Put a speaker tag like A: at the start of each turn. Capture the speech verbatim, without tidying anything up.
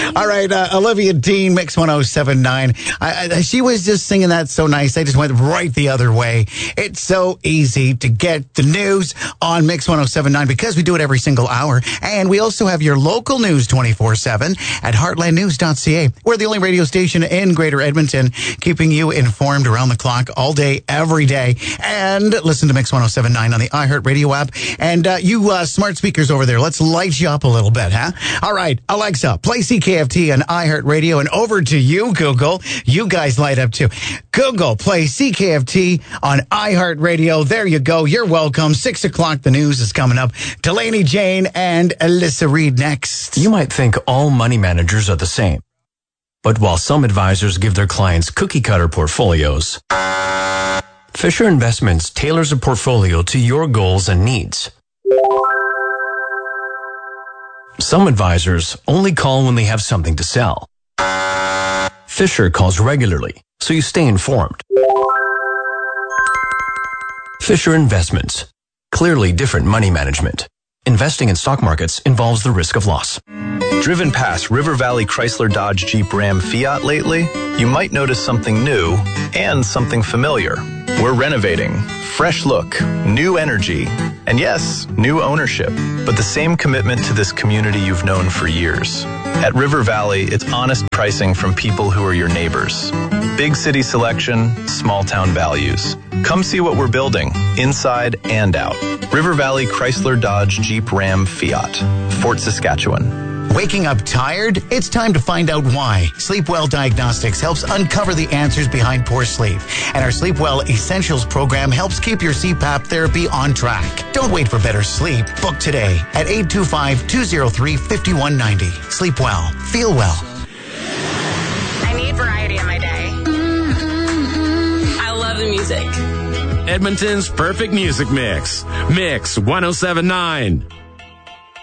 A: All right, uh, Olivia Dean, Mix one oh seven point nine. I, I, she was just singing that so nice. I just went right the other way. It's so easy to get the news on Mix one oh seven point nine because we do it every single hour. And we also have your local news twenty-four seven at heartland news dot c a. We're the only radio station in Greater Edmonton, keeping you informed around the clock all day, every day. And listen to Mix one oh seven point nine on the iHeartRadio app. And uh, you uh, smart speakers over there, let's light you up a little bit, huh? All right, Alexa, play C K F T on iHeartRadio. And over to you, Google. You guys light up too. Google, play C K F T on iHeartRadio. There you go. You're welcome. Six o'clock, the news is coming up. Delaney Jane and Alyssa Reed next.
B: You might think all money managers are the same. But while some advisors give their clients cookie-cutter portfolios, Fisher Investments tailors a portfolio to your goals and needs. Some advisors only call when they have something to sell. Fisher calls regularly, so you stay informed. Fisher Investments. Clearly different money management. Investing in stock markets involves the risk of loss.
C: Driven past River Valley Chrysler Dodge Jeep Ram Fiat lately? You might notice something new and something familiar. We're renovating. Fresh look, new energy, and yes, new ownership, but the same commitment to this community you've known for years. At River Valley, it's honest pricing from people who are your neighbors. Big city selection, small town values. Come see what we're building, inside and out. River Valley Chrysler Dodge Jeep Ram Fiat, Fort Saskatchewan.
A: Waking up tired? It's time to find out why. Sleepwell Diagnostics helps uncover the answers behind poor sleep. And our Sleepwell Essentials program helps keep your C PAP therapy on track. Don't wait for better sleep. Book today at eight two five, two oh three, five one nine oh. Sleep well. Feel well.
D: I need variety in my day. I love the music.
E: Edmonton's perfect music mix. Mix one oh seven point nine.